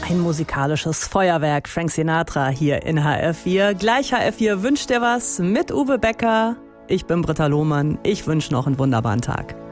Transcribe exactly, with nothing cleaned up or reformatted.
Ein musikalisches Feuerwerk. Frank Sinatra hier in H R vier. Gleich H R vier wünscht dir was mit Uwe Becker. Ich bin Britta Lohmann. Ich wünsche noch einen wunderbaren Tag.